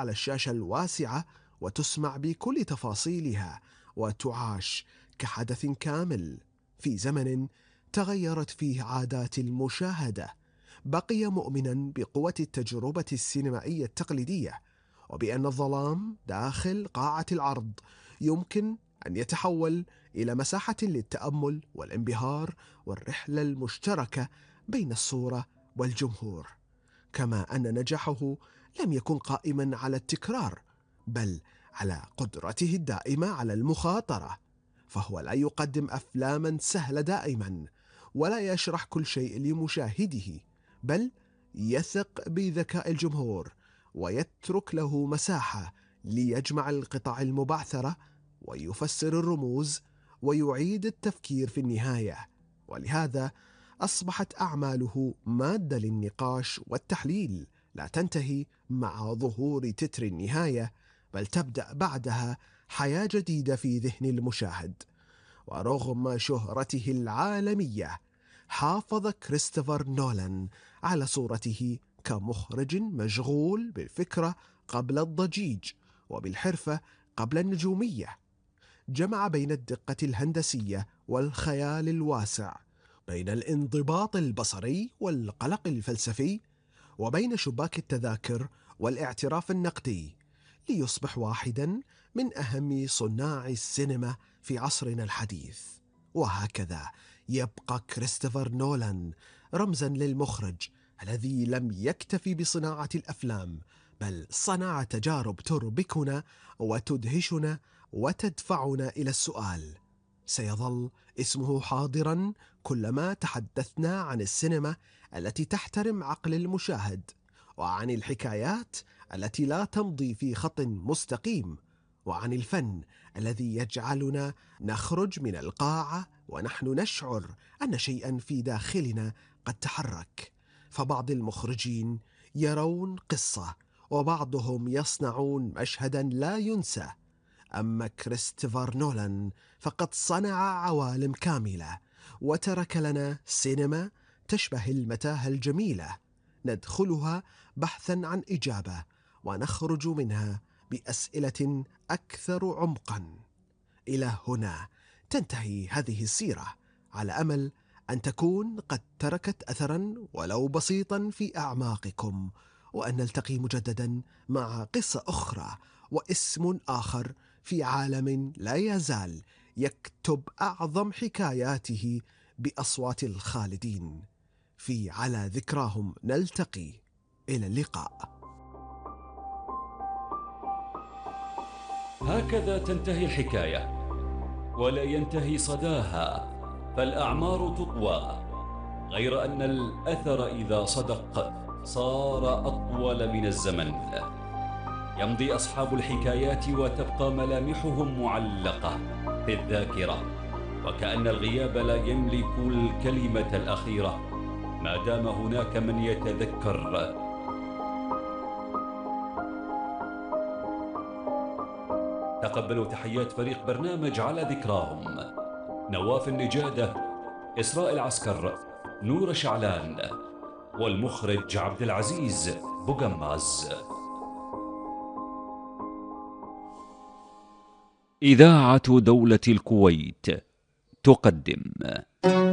على الشاشة الواسعة وتسمع بكل تفاصيلها وتعاش كحدث كامل في زمن تغيرت فيه عادات المشاهدة. بقي مؤمنا بقوة التجربة السينمائية التقليدية، وبأن الظلام داخل قاعة العرض يمكن أن يتحول إلى مساحة للتأمل والانبهار والرحلة المشتركة بين الصورة والجمهور. كما أن نجاحه لم يكن قائما على التكرار، بل على قدرته الدائمة على المخاطرة، فهو لا يقدم أفلاما سهلة دائما، ولا يشرح كل شيء لمشاهده، بل يثق بذكاء الجمهور ويترك له مساحة ليجمع القطع المبعثرة ويفسر الرموز ويعيد التفكير في النهاية. ولهذا أصبحت أعماله مادة للنقاش والتحليل، لا تنتهي مع ظهور تتر النهاية، بل تبدأ بعدها حياة جديدة في ذهن المشاهد. ورغم شهرته العالمية، حافظ كريستوفر نولان على صورته كمخرج مشغول بالفكرة قبل الضجيج، وبالحرفة قبل النجومية. جمع بين الدقة الهندسية والخيال الواسع، بين الانضباط البصري والقلق الفلسفي، وبين شباك التذاكر والاعتراف النقدي، ليصبح واحدا من أهم صناع السينما في عصرنا الحديث. وهكذا يبقى كريستوفر نولان رمزا للمخرج الذي لم يكتفي بصناعة الأفلام، بل صنع تجارب تربكنا وتدهشنا وتدفعنا إلى السؤال: سيظل اسمه حاضرا كلما تحدثنا عن السينما التي تحترم عقل المشاهد، وعن الحكايات التي لا تمضي في خط مستقيم، وعن الفن الذي يجعلنا نخرج من القاعة ونحن نشعر أن شيئا في داخلنا قد تحرك. فبعض المخرجين يرون قصة، وبعضهم يصنعون مشهدا لا ينسى. أما كريستوفر نولان فقد صنع عوالم كاملة، وترك لنا سينما تشبه المتاهة الجميلة، ندخلها بحثا عن إجابة ونخرج منها بأسئلة أكثر عمقا. إلى هنا تنتهي هذه السيرة، على أمل أن تكون قد تركت أثرا ولو بسيطا في أعماقكم، وأن نلتقي مجددا مع قصة أخرى واسم آخر في عالم لا يزال يكتب أعظم حكاياته بأصوات الخالدين. في على ذكراهم نلتقي، إلى اللقاء. هكذا تنتهي الحكاية، ولا ينتهي صداها، فالأعمار تطوى، غير أن الأثر إذا صدق صار أطول من الزمن. يمضي أصحاب الحكايات وتبقى ملامحهم معلقة في الذاكرة، وكأن الغياب لا يملك الكلمة الأخيرة ما دام هناك من يتذكر. تقبلوا تحيات فريق برنامج على ذكراهم: نواف النجادة، إسراء العسكر، نور شعلان، والمخرج عبد العزيز بوغماز. إذاعة دولة الكويت تقدم